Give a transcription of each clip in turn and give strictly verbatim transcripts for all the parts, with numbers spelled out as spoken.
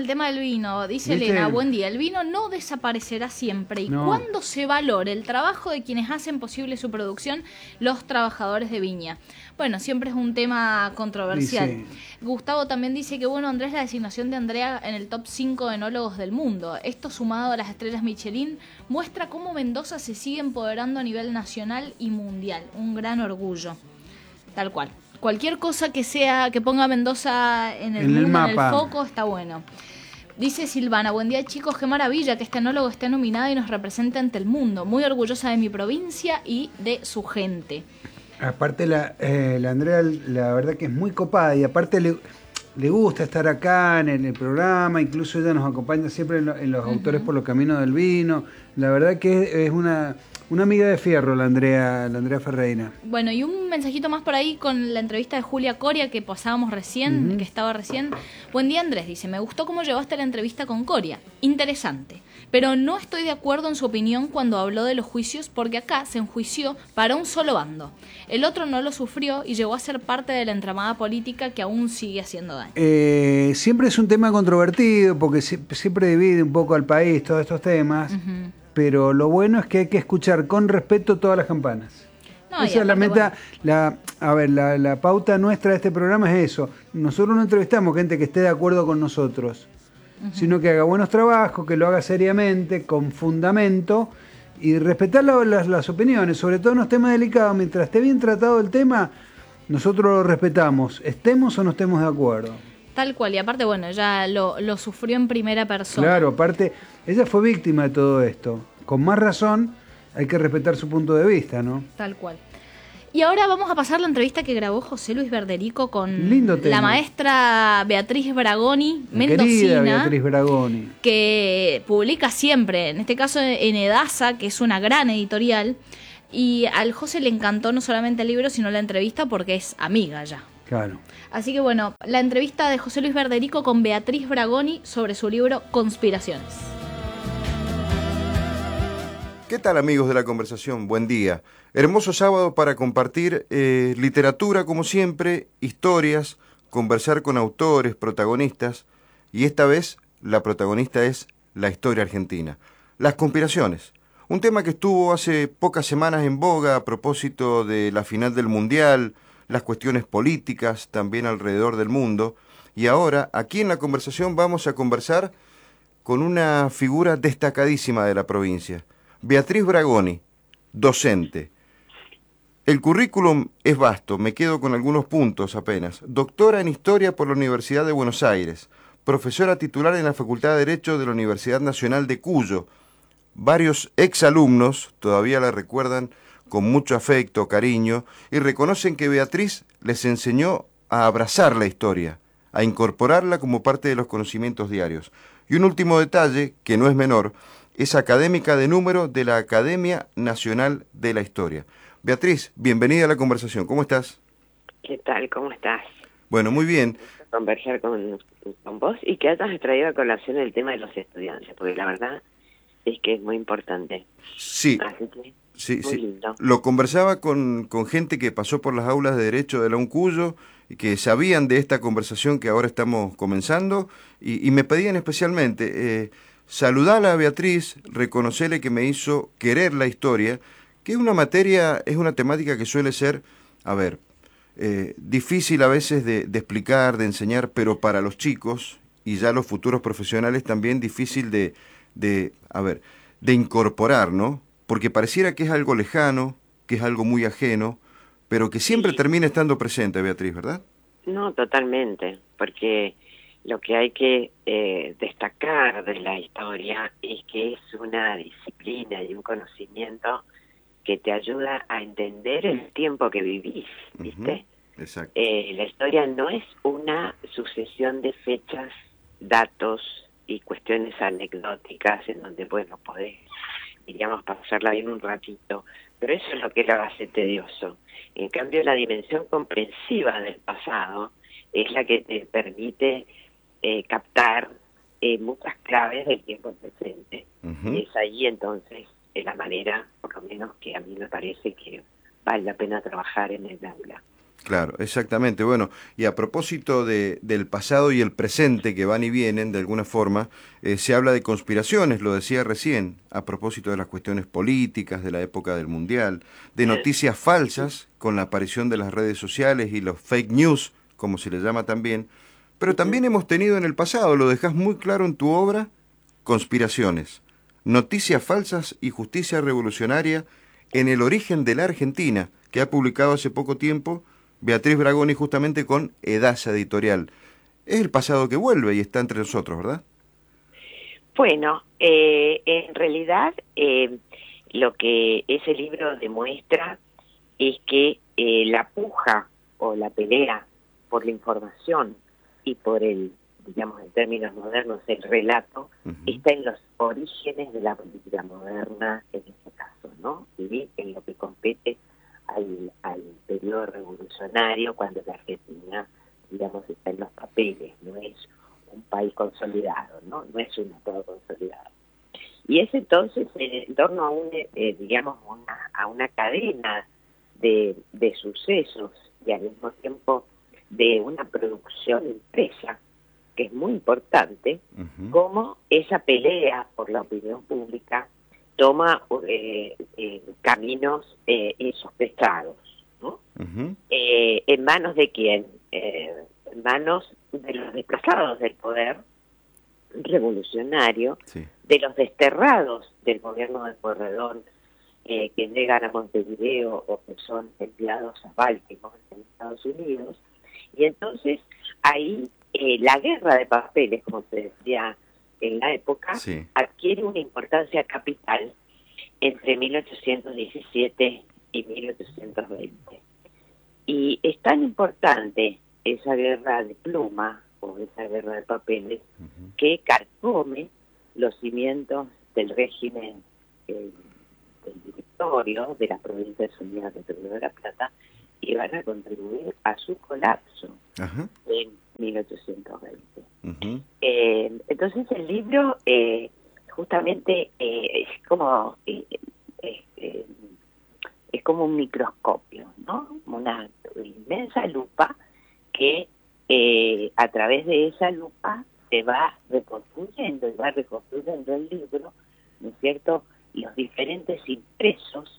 el tema del vino. Dice ¿Viste? Elena, buen día. El vino no desaparecerá siempre. Y No. cuando se valore el trabajo de quienes hacen posible su producción, los trabajadores de viña. Bueno, siempre es un tema controversial. Sí, sí. Gustavo también dice que, bueno, Andrés, la designación de Andrea en el top cinco de enólogos del mundo. Esto sumado a las estrellas Michelin muestra cómo Mendoza se sigue empoderando a nivel nacional y mundial. Un gran orgullo. Tal cual. Cualquier cosa que sea que ponga a Mendoza en el En el mundo, en el mapa. foco, está bueno. Dice Silvana, buen día chicos, qué maravilla que este enólogo esté nominado y nos represente ante el mundo. Muy orgullosa de mi provincia y de su gente. Aparte la, eh, la Andrea, la verdad que es muy copada y aparte le, le gusta estar acá en el, el programa, incluso ella nos acompaña siempre en, lo, en los uh-huh. autores por los caminos del vino. La verdad que es, es una, una amiga de fierro la Andrea, la Andrea Ferreira. Bueno, y un mensajito más por ahí con la entrevista de Julia Coria que pasábamos recién, uh-huh. que estaba recién. Buen día Andrés, dice, me gustó cómo llevaste la entrevista con Coria. Interesante. Pero no estoy de acuerdo en su opinión cuando habló de los juicios porque acá se enjuició para un solo bando. El otro no lo sufrió y llegó a ser parte de la entramada política que aún sigue haciendo daño. Eh, siempre es un tema controvertido porque siempre divide un poco al país todos estos temas, uh-huh. pero lo bueno es que hay que escuchar con respeto todas las campanas. No, Esa es la meta, bueno. la, a ver, la, la pauta nuestra de este programa es eso. Nosotros no entrevistamos gente que esté de acuerdo con nosotros, uh-huh. sino que haga buenos trabajos, que lo haga seriamente, con fundamento, y respetar la, las, las opiniones, sobre todo en los temas delicados. Mientras esté bien tratado el tema, nosotros lo respetamos, estemos o no estemos de acuerdo. Tal cual, y aparte, bueno, ya lo, lo sufrió en primera persona. Claro, aparte, ella fue víctima de todo esto. Con más razón, hay que respetar su punto de vista, ¿no? Tal cual. Y ahora vamos a pasar la entrevista que grabó José Luis Verderico con Lindo tema. La maestra Beatriz Bragoni, La mendocina, querida Beatriz Bragoni, que publica siempre, en este caso en Edasa, que es una gran editorial, y al José le encantó no solamente el libro, sino la entrevista porque es amiga ya. Claro. Así que bueno, la entrevista de José Luis Verderico con Beatriz Bragoni sobre su libro Conspiraciones. ¿Qué tal amigos de la conversación? Buen día. Hermoso sábado para compartir eh, literatura como siempre, historias, conversar con autores, protagonistas, y esta vez la protagonista es la historia argentina. Las conspiraciones, un tema que estuvo hace pocas semanas en boga a propósito de la final del Mundial, las cuestiones políticas también alrededor del mundo, y ahora aquí en la conversación vamos a conversar con una figura destacadísima de la provincia, Beatriz Bragoni, docente. El currículum es vasto, me quedo con algunos puntos apenas. Doctora en Historia por la Universidad de Buenos Aires, profesora titular en la Facultad de Derecho de la Universidad Nacional de Cuyo. Varios exalumnos todavía la recuerdan con mucho afecto, cariño, y reconocen que Beatriz les enseñó a abrazar la historia, a incorporarla como parte de los conocimientos diarios. Y un último detalle, que no es menor, es académica de número de la Academia Nacional de la Historia. Beatriz, bienvenida a la conversación. ¿Cómo estás? ¿Qué tal? ¿Cómo estás? Bueno, muy bien. Conversar con, con vos y que hayas traído a colación el tema de los estudiantes, porque la verdad es que es muy importante. Sí, Así que, sí, muy sí. lindo. Lo conversaba con, con gente que pasó por las aulas de Derecho de la UNCUYO y que sabían de esta conversación que ahora estamos comenzando y, y me pedían especialmente eh, saludarla a Beatriz, reconocerle que me hizo querer la historia, que es una materia, es una temática que suele ser, a ver, eh, difícil a veces de, de explicar, de enseñar, pero para los chicos y ya los futuros profesionales también difícil de, de, a ver, de incorporar, ¿no? Porque pareciera que es algo lejano, que es algo muy ajeno, pero que siempre Sí. termina estando presente, Beatriz, ¿verdad? No, totalmente, porque lo que hay que eh, destacar de la historia es que es una disciplina y un conocimiento que te ayuda a entender el tiempo que vivís, ¿viste? Uh-huh. Exacto. Eh, la historia no es una sucesión de fechas, datos y cuestiones anecdóticas en donde, bueno, podés, diríamos, pasarla bien un ratito, pero eso es lo que la hace tedioso. En cambio, la dimensión comprensiva del pasado es la que te permite eh, captar eh, muchas claves del tiempo presente. Uh-huh. Y es ahí entonces es la manera, por lo menos que a mí me parece que vale la pena trabajar en el aula. Claro, exactamente. Bueno, y a propósito de, del pasado y el presente que van y vienen, de alguna forma, eh, se habla de conspiraciones, lo decía recién, a propósito de las cuestiones políticas, de la época del Mundial, de noticias falsas, con la aparición de las redes sociales y los fake news, como se les llama también, pero también hemos tenido en el pasado, lo dejas muy claro en tu obra, conspiraciones, noticias falsas y justicia revolucionaria en el origen de la Argentina, que ha publicado hace poco tiempo Beatriz Bragoni justamente con Edasa Editorial. Es el pasado que vuelve y está entre nosotros, ¿verdad? Bueno, eh, en realidad eh, lo que ese libro demuestra es que eh, la puja o la pelea por la información y por el, digamos en términos modernos, el relato, uh-huh. está en los orígenes de la política moderna, en este caso, ¿no? Y en lo que compete Al, al periodo revolucionario, cuando la Argentina, digamos, está en los papeles, no es un país consolidado, no no es un Estado consolidado. Y es entonces en torno a un, eh, digamos, una, a una cadena de, de sucesos y al mismo tiempo de una producción impresa, que es muy importante, uh-huh. como esa pelea por la opinión pública toma eh, eh, caminos eh, insospechados, ¿no? Uh-huh. Eh, ¿En manos de quién? Eh, en manos de los desplazados del poder revolucionario, sí. de los desterrados del gobierno de Pueyrredón, eh, que llegan a Montevideo o que son enviados a Baltimore en Estados Unidos. Y entonces ahí eh, la guerra de papeles, como se decía en la época, sí. adquiere una importancia capital entre mil ochocientos diecisiete y mil ochocientos veinte. Y es tan importante esa guerra de pluma o esa guerra de papeles uh-huh. que carcome los cimientos del régimen eh, del directorio de las Provincias Unidas de Río de la Plata y van a contribuir a su colapso uh-huh. en mil ochocientos veinte. Uh-huh. Eh, entonces el libro eh, justamente eh, es como eh, eh, eh, es como un microscopio, ¿no? Una inmensa lupa que eh, a través de esa lupa se va reconstruyendo y va reconstruyendo el libro, ¿no es cierto? Los diferentes impresos,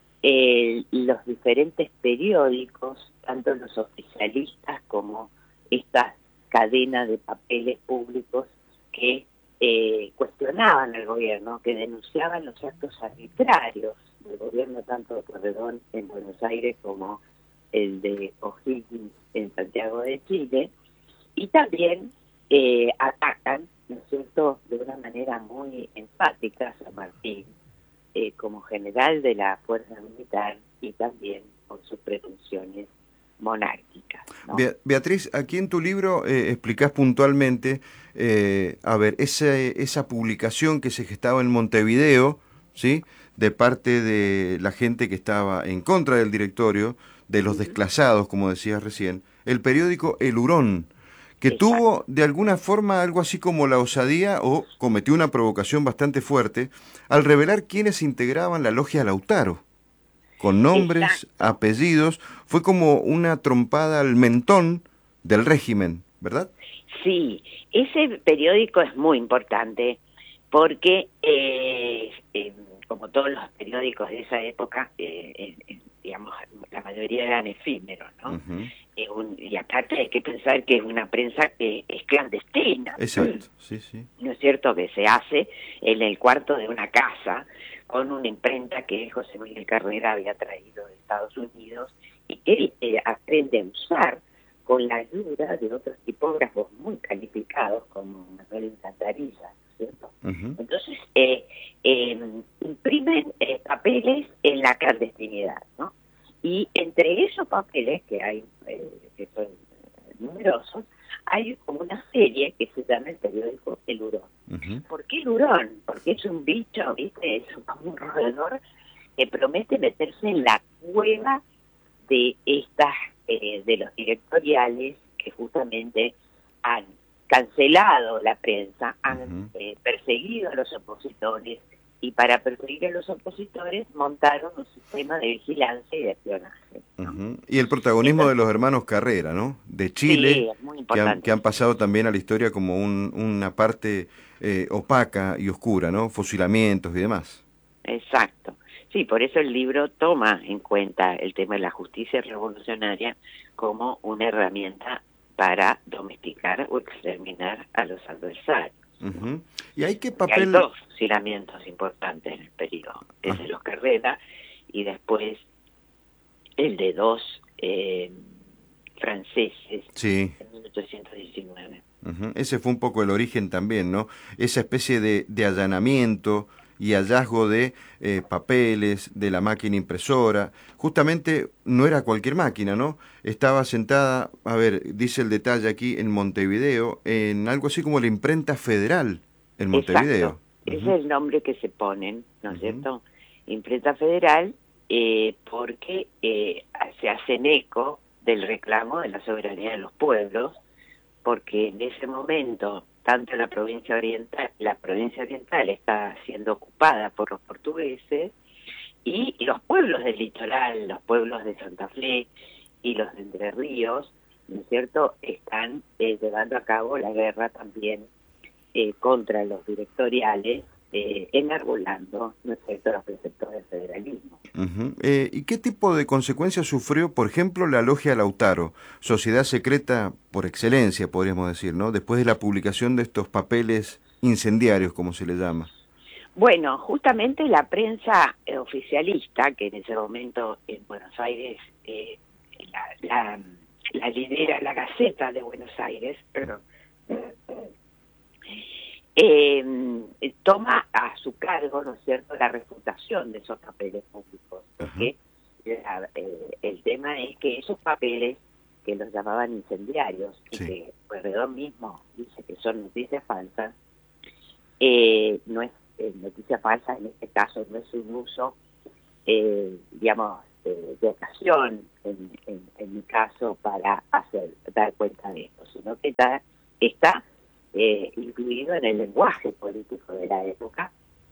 eh, los diferentes periódicos, tanto los oficialistas como esta cadena de papeles públicos que eh, cuestionaban al gobierno, que denunciaban los actos arbitrarios del gobierno tanto de Pueyrredón en Buenos Aires como el de O'Higgins en Santiago de Chile, y también eh, atacan, ¿no es cierto?, de una manera muy enfática a San Martín eh, como general de la fuerza militar y también por sus pretensiones monárquicas, ¿no? Beatriz, aquí en tu libro eh, explicás puntualmente, eh, a ver, esa, esa publicación que se gestaba en Montevideo, ¿sí?, de parte de la gente que estaba en contra del directorio, de los desclasados, como decías recién, el periódico El Hurón, que Exacto. tuvo de alguna forma algo así como la osadía o cometió una provocación bastante fuerte al revelar quiénes integraban la logia Lautaro, con nombres, Exacto. apellidos, fue como una trompada al mentón del régimen, ¿verdad? Sí, ese periódico es muy importante porque, eh, eh, como todos los periódicos de esa época, eh, eh, digamos, la mayoría eran efímeros, ¿no? Uh-huh. Eh, un, y aparte hay que pensar que es una prensa que es clandestina. Exacto, sí, sí. ¿No es cierto? Que se hace en el cuarto de una casa con una imprenta que José Miguel Carrera había traído de Estados Unidos y que él eh, aprende a usar con la ayuda de otros tipógrafos muy calificados como Manuel Encantarilla, ¿cierto? Uh-huh. Entonces, eh, eh, imprimen eh, papeles en la clandestinidad, ¿no? Y entre esos papeles, que hay, eh, que son numerosos, hay como una serie que se llama el periódico El Hurón. Uh-huh. ¿Por qué el hurón? Porque es un bicho, ¿viste? Es como un roedor que promete meterse en la cueva de estas, eh, de los directoriales que justamente han cancelado la prensa, han uh-huh. eh, perseguido a los opositores, y para perseguir a los opositores montaron un sistema de vigilancia y de espionaje, ¿no? Uh-huh. Y el protagonismo Entonces, de los hermanos Carrera, ¿no? De Chile, sí, es muy que, importante. han, que han pasado también a la historia como un, una parte eh, opaca y oscura, ¿no? Fusilamientos y demás. Exacto. Sí, por eso el libro toma en cuenta el tema de la justicia revolucionaria como una herramienta para domesticar o exterminar a los adversarios. Uh-huh. ¿Y hay qué papel? Y hay dos fusilamientos importantes en el periodo. Es ah. de los Carrera y después el de dos eh, franceses sí. en mil ochocientos diecinueve. Uh-huh. Ese fue un poco el origen también, ¿no? Esa especie de, de allanamiento y hallazgo de eh, papeles, de la máquina impresora. Justamente no era cualquier máquina, ¿no? Estaba sentada, a ver, dice el detalle aquí, en Montevideo, en algo así como la imprenta federal en Montevideo. Exacto. Uh-huh. Ese es el nombre que se ponen, ¿no es uh-huh. cierto? Imprenta federal, eh, porque eh, se hacen eco del reclamo de la soberanía de los pueblos, porque en ese momento tanto la provincia oriental, la provincia oriental está siendo ocupada por los portugueses y los pueblos del litoral, los pueblos de Santa Fe y los de Entre Ríos, ¿no es cierto?, están eh, llevando a cabo la guerra también eh, contra los directoriales, eh, enarbolando, ¿no es cierto?, los preceptos del federalismo. Uh-huh. Eh, ¿Y qué tipo de consecuencias sufrió, por ejemplo, la Logia Lautaro, sociedad secreta por excelencia, podríamos decir, ¿no?, después de la publicación de estos papeles incendiarios, como se le llama? Bueno, justamente la prensa eh, oficialista, que en ese momento en Buenos Aires eh, la, la, la lidera la Gaceta de Buenos Aires, perdón, Eh, toma a su cargo, ¿no es cierto?, la refutación de esos papeles públicos, porque la, eh, el tema es que esos papeles, que los llamaban incendiarios, sí. y que Pueyrredón mismo dice que son noticias falsas, eh, no es eh, noticia falsa en este caso, no es un uso, eh, digamos, eh, de ocasión, en, en, en mi caso, para hacer dar cuenta de esto, sino que está... está Eh, incluido en el lenguaje político de la época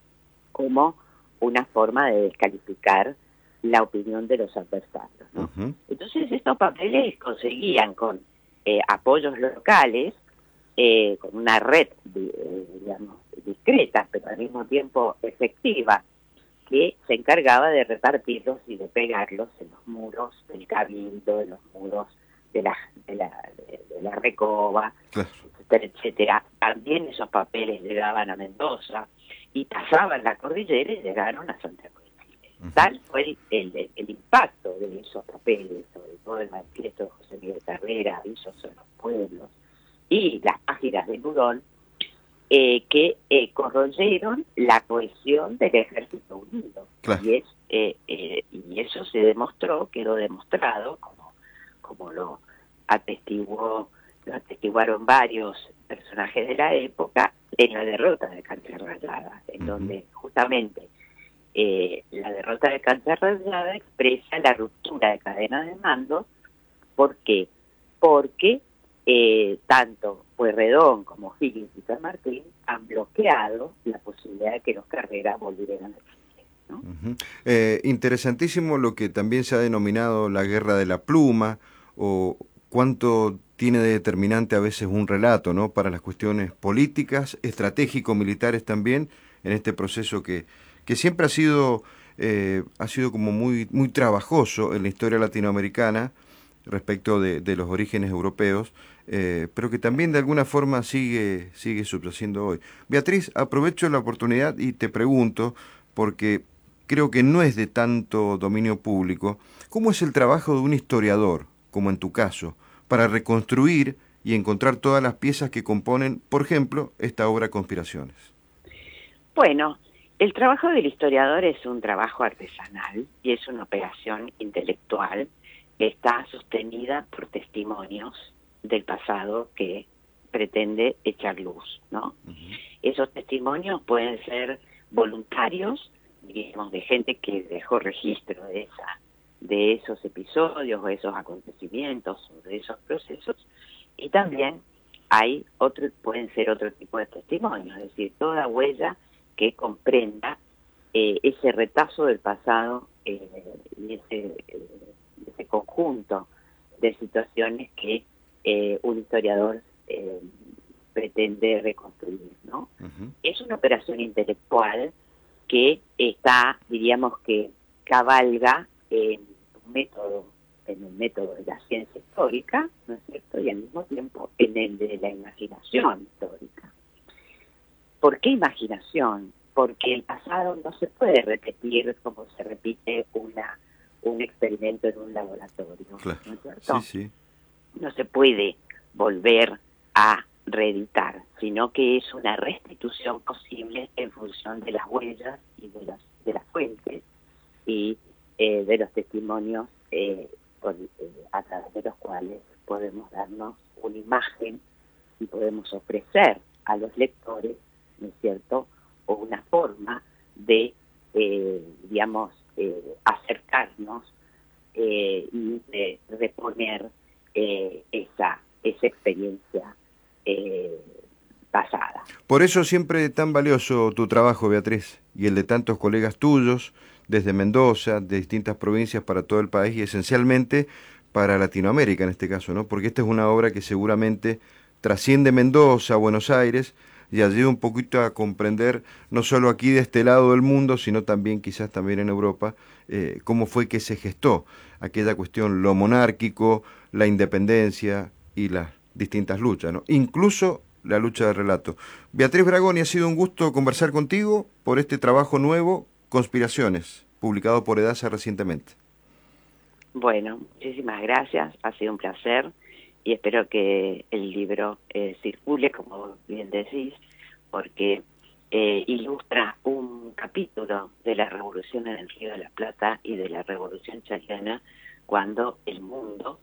como una forma de descalificar la opinión de los adversarios, ¿no? Uh-huh. Entonces estos papeles conseguían con eh, apoyos locales, eh, con una red, eh, digamos, discreta, pero al mismo tiempo efectiva, que se encargaba de repartirlos y de pegarlos en los muros del Cabildo, en los muros de la, de la, de, de la Recoba, claro. etcétera, etcétera. También esos papeles llegaban a Mendoza y pasaban la cordillera y llegaron a Santiago de Chile. Uh-huh. Tal fue el, el, el impacto de esos papeles, sobre todo el manifiesto de José Miguel Carrera, Avisos en los pueblos, y las páginas de Nudón, eh, que eh, corroyeron la cohesión del Ejército Unido. Claro. Y, es, eh, eh, y eso se demostró, quedó demostrado, como, como lo atestiguó, lo atestiguaron varios personajes de la época, en la derrota de Cancha Rayada, en uh-huh. donde justamente eh, la derrota de Cancha Rayada expresa la ruptura de cadena de mando. ¿Por qué? Porque eh, tanto Pueyrredón como Higgins y San Martín han bloqueado la posibilidad de que los Carrera volvieran a Chile, ¿no? Uh-huh. Eh, interesantísimo lo que también se ha denominado la guerra de la pluma, o cuánto tiene de determinante a veces un relato, ¿no?, para las cuestiones políticas, estratégico-militares también, en este proceso que, que siempre ha sido, eh, ha sido como muy, muy trabajoso en la historia latinoamericana respecto de, de los orígenes europeos, eh, pero que también de alguna forma sigue, sigue subsistiendo hoy. Beatriz, aprovecho la oportunidad y te pregunto, porque creo que no es de tanto dominio público, ¿cómo es el trabajo de un historiador, como en tu caso, para reconstruir y encontrar todas las piezas que componen, por ejemplo, esta obra Conspiraciones? Bueno, el trabajo del historiador es un trabajo artesanal y es una operación intelectual que está sostenida por testimonios del pasado que pretende echar luz, ¿no? Uh-huh. Esos testimonios pueden ser voluntarios, digamos, de gente que dejó registro de esa de esos episodios o esos acontecimientos o de esos procesos, y también hay otro, pueden ser otro tipo de testimonios, es decir, toda huella que comprenda eh, ese retazo del pasado eh, y ese, eh, ese este conjunto de situaciones que eh, un historiador eh, pretende reconstruir, ¿no? Uh-huh. Es una operación intelectual que está, diríamos que cabalga en un método, en el método de la ciencia histórica, ¿no es cierto? Y al mismo tiempo en el de la imaginación histórica. ¿Por qué imaginación? Porque el pasado no se puede repetir como se repite una un experimento en un laboratorio, claro. ¿No es cierto? Sí, sí. No se puede volver a reeditar, sino que es una restitución posible en función de las huellas y de las de las fuentes y eh, de los testimonios eh, por, eh, a través de los cuales podemos darnos una imagen y podemos ofrecer a los lectores, ¿no es cierto?, o una forma de, eh, digamos, eh, acercarnos eh, y de reponer eh, esa, esa experiencia eh, pasada. Por eso siempre tan valioso tu trabajo, Beatriz, y el de tantos colegas tuyos, desde Mendoza, de distintas provincias para todo el país y esencialmente para Latinoamérica en este caso, ¿no? Porque esta es una obra que seguramente trasciende Mendoza, Buenos Aires, y ayuda un poquito a comprender, no solo aquí de este lado del mundo, sino también quizás también en Europa, eh, cómo fue que se gestó aquella cuestión, lo monárquico, la independencia y las distintas luchas, ¿no? Incluso la lucha de relato. Beatriz Bragoni, ha sido un gusto conversar contigo por este trabajo nuevo, Conspiraciones, publicado por Edasa recientemente. Bueno, muchísimas gracias, ha sido un placer. Y espero que el libro eh, circule, como bien decís, porque eh, ilustra un capítulo de la revolución en el Río de la Plata y de la revolución chilena, cuando el mundo,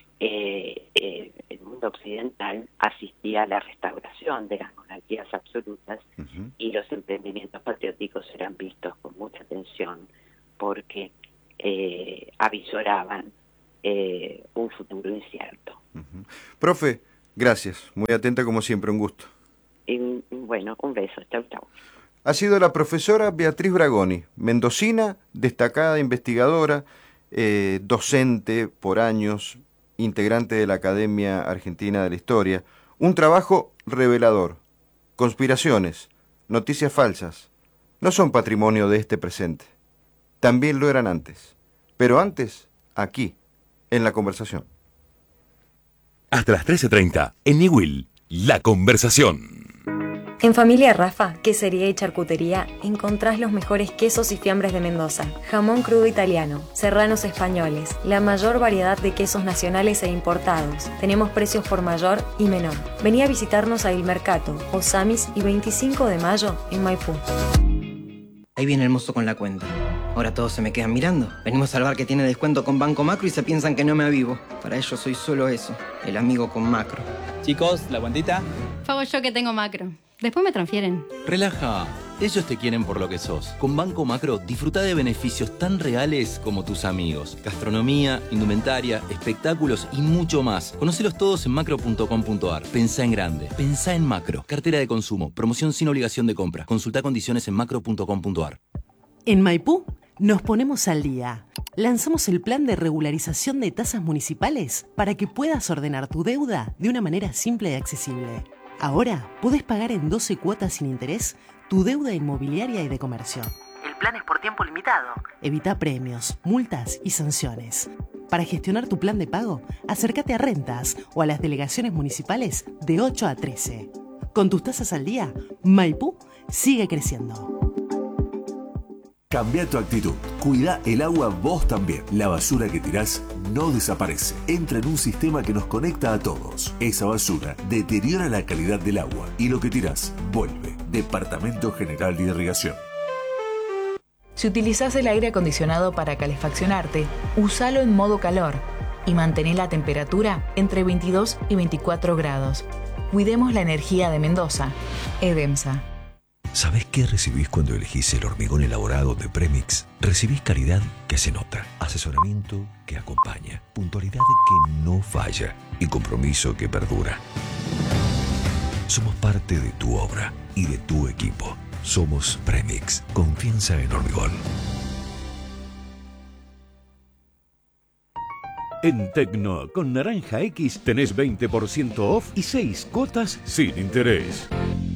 eh, eh, el mundo occidental, asistía a la restauración de las monarquías absolutas, uh-huh. y los emprendimientos patrióticos eran vistos con mucha atención porque eh, avisoraban eh, un futuro incierto. Uh-huh. Profe, gracias, muy atenta como siempre, un gusto. Y, bueno, un beso, chau chau. Ha sido la profesora Beatriz Bragoni, mendocina, destacada investigadora, eh, docente por años, integrante de la Academia Argentina de la Historia. Un trabajo revelador. Conspiraciones, noticias falsas, no son patrimonio de este presente. También lo eran antes, pero antes, aquí, en La Conversación. Hasta las trece treinta, en Niwil, La Conversación. En Familia Rafa, Quesería y Charcutería, encontrás los mejores quesos y fiambres de Mendoza, jamón crudo italiano, serranos españoles, la mayor variedad de quesos nacionales e importados. Tenemos precios por mayor y menor. Vení a visitarnos a Il Mercato, Osamis y veinticinco de mayo en Maipú. Ahí viene el mozo con la cuenta. Ahora todos se me quedan mirando. Venimos al bar que tiene descuento con Banco Macro y se piensan que no me avivo. Para ellos soy solo eso, el amigo con Macro. Chicos, ¿la cuentita? Pago yo que tengo Macro. Después me transfieren. Relaja. Ellos te quieren por lo que sos. Con Banco Macro disfruta de beneficios tan reales como tus amigos. Gastronomía, indumentaria, espectáculos y mucho más. Conócelos todos en macro punto com punto ar. Pensá en grande. Pensá en Macro. Cartera de consumo. Promoción sin obligación de compra. Consulta condiciones en macro punto com punto ar. En Maipú nos ponemos al día. Lanzamos el plan de regularización de tasas municipales para que puedas ordenar tu deuda de una manera simple y accesible. Ahora podés pagar en doce cuotas sin interés tu deuda inmobiliaria y de comercio. El plan es por tiempo limitado. Evita premios, multas y sanciones. Para gestionar tu plan de pago, acércate a Rentas o a las delegaciones municipales de ocho a trece. Con tus tasas al día, Maipú sigue creciendo. Cambia tu actitud. Cuida el agua vos también. La basura que tirás no desaparece. Entra en un sistema que nos conecta a todos. Esa basura deteriora la calidad del agua y lo que tirás vuelve. Departamento General de Irrigación. Si utilizás el aire acondicionado para calefaccionarte, usalo en modo calor y mantén la temperatura entre veintidós y veinticuatro grados. Cuidemos la energía de Mendoza. EDEMSA. ¿Sabés qué recibís cuando elegís el hormigón elaborado de Premix? Recibís calidad que se nota, asesoramiento que acompaña, puntualidad que no falla y compromiso que perdura. Somos parte de tu obra y de tu equipo. Somos Premix. Confianza en hormigón. En Tecno, con Naranja X tenés veinte por ciento off y seis cuotas sin interés.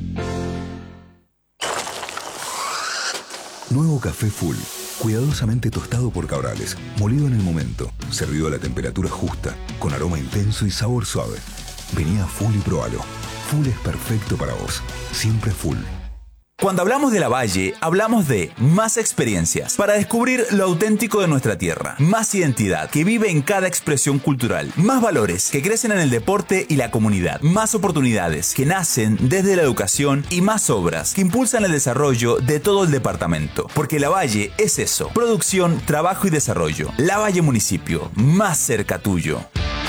Nuevo café Full, cuidadosamente tostado por Cabrales, molido en el momento, servido a la temperatura justa, con aroma intenso y sabor suave. Vení a Full y probalo. Full es perfecto para vos. Siempre Full. Cuando hablamos de Lavalle, hablamos de más experiencias para descubrir lo auténtico de nuestra tierra, más identidad que vive en cada expresión cultural, más valores que crecen en el deporte y la comunidad, más oportunidades que nacen desde la educación y más obras que impulsan el desarrollo de todo el departamento. Porque Lavalle es eso, producción, trabajo y desarrollo. Lavalle Municipio, más cerca tuyo.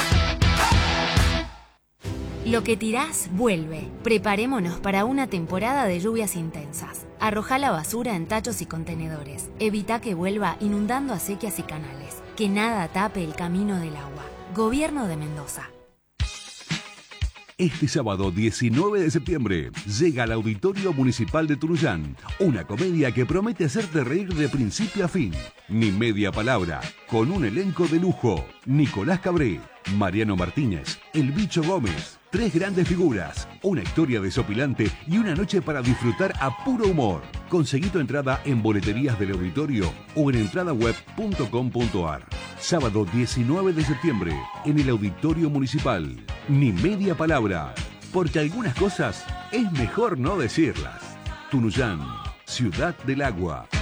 Lo que tirás, vuelve. Preparémonos para una temporada de lluvias intensas. Arrojá la basura en tachos y contenedores. Evita que vuelva inundando acequias y canales. Que nada tape el camino del agua. Gobierno de Mendoza. Este sábado diecinueve de septiembre llega al Auditorio Municipal de Tunuyán una comedia que promete hacerte reír de principio a fin. Ni media palabra, con un elenco de lujo. Nicolás Cabré, Mariano Martínez, El Bicho Gómez. Tres grandes figuras, una historia desopilante y una noche para disfrutar a puro humor. Conseguí tu entrada en boleterías del auditorio o en entradaweb punto com punto ar. Sábado diecinueve de septiembre, en el Auditorio Municipal. Ni media palabra, porque algunas cosas es mejor no decirlas. Tunuyán, Ciudad del Agua.